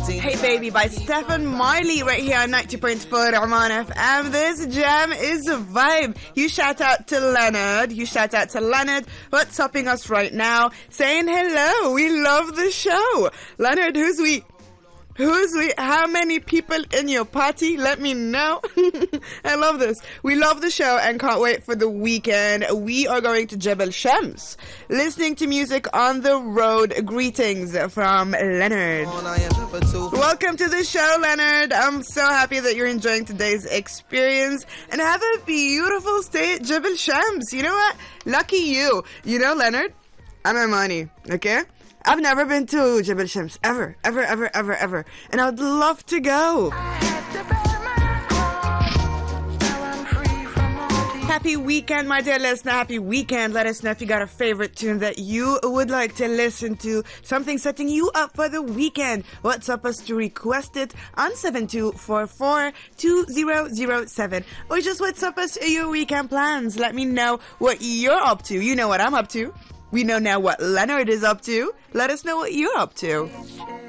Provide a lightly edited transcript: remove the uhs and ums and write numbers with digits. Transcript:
Hey Baby by Stephen Marley right here on 90.4 Oman FM. This jam is a vibe. You shout out to Leonard. What's upping us right now? Saying hello. We love the show. Leonard, who's we? How many people in your party? Let me know. I love this. We love the show and can't wait for the weekend. We are going to Jebel Shams, listening to music on the road. Greetings from Leonard. Welcome to the show, Leonard. I'm so happy that you're enjoying today's experience and have a beautiful stay at Jebel Shams. You know what? Lucky you. You know, Leonard, I'm Amani, okay? I've never been to Jebel Shams, ever. And I would love to go. Happy weekend, my dear listener. Happy weekend. Let us know if you got a favorite tune that you would like to listen to. Something setting you up for the weekend. WhatsApp us to request it on 7244-2007. Or just WhatsApp us your weekend plans. Let me know what you're up to. You know what I'm up to. We know now what Leonard is up to. Let us know what you're up to.